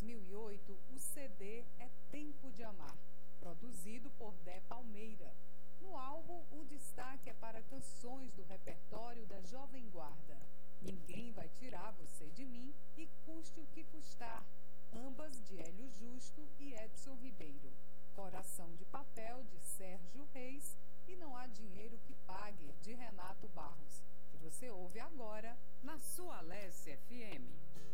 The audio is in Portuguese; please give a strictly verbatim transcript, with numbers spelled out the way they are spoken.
mil e oito, o C D é Tempo de Amar, produzido por Dé Palmeira. No álbum, o destaque é para canções do repertório da Jovem Guarda, Ninguém Vai Tirar Você de Mim e Custe o que Custar, ambas de Hélio Justo e Edson Ribeiro. Coração de Papel, de Sérgio Reis, e Não Há Dinheiro que Pague, de Renato Barros, que você ouve agora na sua Alesse F M.